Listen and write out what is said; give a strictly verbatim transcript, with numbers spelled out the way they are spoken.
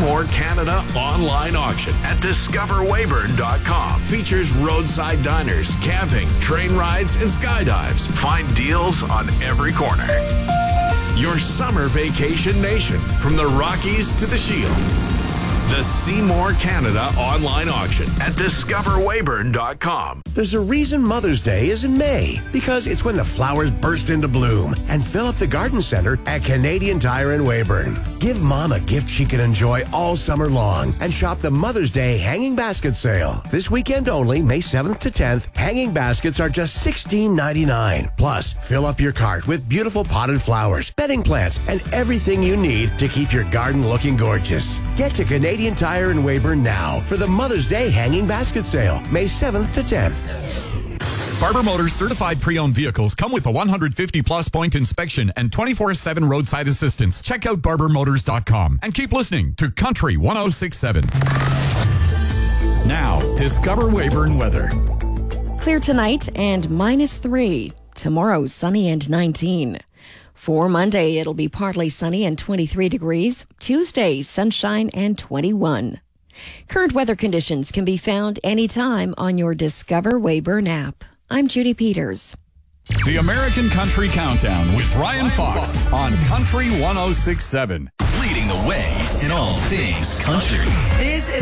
Seymour Canada online auction at discover weyburn dot com features roadside diners, camping, train rides, and skydives. Find deals on every corner. Your summer vacation nation, from the Rockies to the Shield. The Seymour Canada online auction at discover weyburn dot com. There's a reason Mother's Day is in May, because it's when the flowers burst into bloom and fill up the garden center at Canadian Tire in Weyburn. Give Mom a gift she can enjoy all summer long and shop the Mother's Day Hanging Basket Sale. This weekend only, May seventh to tenth, hanging baskets are just sixteen ninety-nine. Plus, fill up your cart with beautiful potted flowers, bedding plants, and everything you need to keep your garden looking gorgeous. Get to Canadian Tire in Weyburn now for the Mother's Day Hanging Basket Sale, May seventh to tenth. Barber Motors certified pre-owned vehicles come with a one hundred fifty plus point inspection and twenty-four seven roadside assistance. Check out barber motors dot com and keep listening to Country one oh six point seven. Now, discover Weyburn weather. Clear tonight and minus three. Tomorrow, sunny and nineteen. For Monday, it'll be partly sunny and twenty-three degrees. Tuesday, sunshine and twenty-one. Current weather conditions can be found anytime on your Discover Weyburn app. I'm Judy Peters. The American Country Countdown with Ryan Fox on Country one oh six point seven. Leading the way in all things country. This is